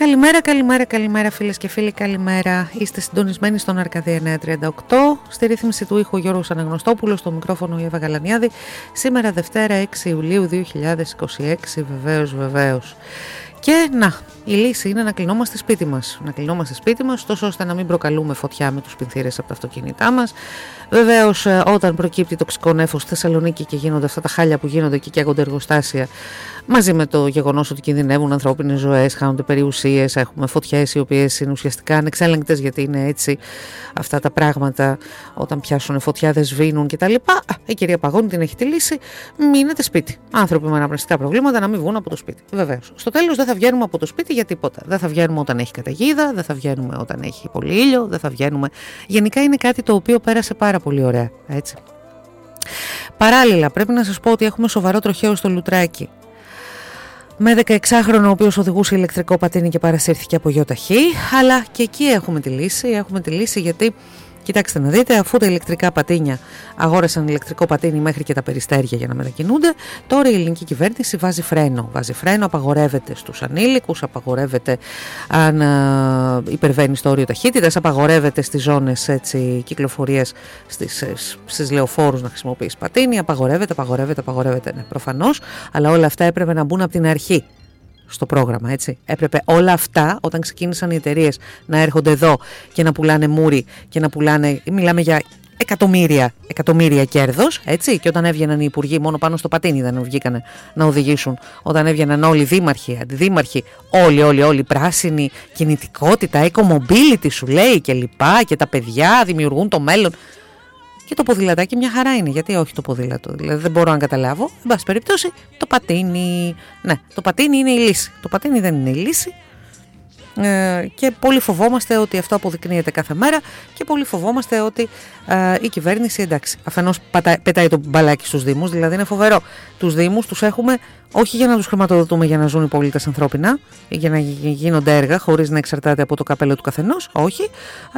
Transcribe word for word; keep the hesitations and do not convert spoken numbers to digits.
Καλημέρα, καλημέρα, καλημέρα φίλες και φίλοι, καλημέρα. Είστε συντονισμένοι στον Αρκαδία εννιακόσια τριάντα οκτώ, στη ρύθμιση του ήχου Γιώργος Αναγνωστόπουλος, στο μικρόφωνο η Εύα Γαλανιάδη. Σήμερα Δευτέρα έξι Ιουλίου δύο χιλιάδες είκοσι έξι, βεβαίως, βεβαίως. Και να, η λύση είναι να κλεινόμαστε σπίτι μας. Να κλεινόμαστε σπίτι μας, τόσο ώστε να μην προκαλούμε φωτιά με τους πινθύρες από τα αυτοκίνητά μας. Βεβαίως, όταν προκύπτει τοξικό νέφος στη Θεσσαλονίκη και γίνονται αυτά τα χάλια που γίνονται και καίγονται εργοστάσια, μαζί με το γεγονός ότι κινδυνεύουν ανθρώπινες ζωές, χάνονται περιουσίες, έχουμε φωτιές οι οποίες είναι ουσιαστικά ανεξέλεγκτες, γιατί είναι έτσι αυτά τα πράγματα, όταν πιάσουν φωτιά δεν σβήνουν κτλ. Η κυρία Παγώνη την έχει τη λύση. Μείνετε σπίτι. Άνθρωποι με αναπνευστικά προβλήματα να μην βγουν από το σπίτι. Βεβαίως. Στο τέλος δεν θα βγαίνουμε από το σπίτι για τίποτα. Δεν θα βγαίνουμε όταν έχει καταιγίδα, δεν θα βγαίνουμε όταν έχει πολύ ήλιο, δεν θα βγαίνουμε. Γενικά είναι κάτι το οποίο πέρασε πάρα πολύ ωραία. Έτσι. Παράλληλα, πρέπει να σας πω ότι έχουμε σοβαρό τροχαίο στο Λουτράκι. Με δεκαεξάχρονο ο οποίος οδηγούσε ηλεκτρικό πατίνι και παρασύρθηκε από γιοταχή, αλλά και εκεί έχουμε τη λύση, έχουμε τη λύση γιατί, κοιτάξτε να δείτε, αφού τα ηλεκτρικά πατίνια αγόρασαν ηλεκτρικό πατίνι μέχρι και τα περιστέρια για να μετακινούνται, τώρα η ελληνική κυβέρνηση βάζει φρένο. Βάζει φρένο, απαγορεύεται στους ανήλικους, απαγορεύεται αν α, υπερβαίνει το όριο ταχύτητας, απαγορεύεται στις ζώνες έτσι, κυκλοφορίας, στις, στις λεωφόρους να χρησιμοποιείς πατίνι, απαγορεύεται, απαγορεύεται, απαγορεύεται. Ναι, προφανώς, αλλά όλα αυτά έπρεπε να μπουν από την αρχή στο πρόγραμμα, έτσι. Έπρεπε όλα αυτά όταν ξεκίνησαν οι εταιρείες να έρχονται εδώ και να πουλάνε μούρι και να πουλάνε, μιλάμε για εκατομμύρια, εκατομμύρια κέρδος, έτσι. Και όταν έβγαιναν οι υπουργοί, μόνο πάνω στο πατίνι δεν βγήκανε να οδηγήσουν. Όταν έβγαιναν όλοι οι δήμαρχοι, αντιδήμαρχοι, όλοι, όλοι, όλοι πράσινοι, κινητικότητα, eco-mobility σου λέει και λοιπά, και τα παιδιά δημιουργούν το μέλλον. Και το ποδηλατάκι μια χαρά είναι, γιατί όχι το ποδήλατο, δηλαδή δεν μπορώ να καταλάβω, εν πάση περιπτώσει το πατίνι, ναι, το πατίνι είναι η λύση, το πατίνι δεν είναι η λύση ε, και πολύ φοβόμαστε ότι αυτό αποδεικνύεται κάθε μέρα και πολύ φοβόμαστε ότι ε, η κυβέρνηση, εντάξει, αφενός πατά, πετάει το μπαλάκι στους Δήμους, δηλαδή είναι φοβερό, τους Δήμους τους έχουμε όχι για να τους χρηματοδοτούμε για να ζουν οι πολίτες ανθρώπινα, για να γίνονται έργα χωρίς να εξαρτάται από το καπέλο του καθενός, όχι,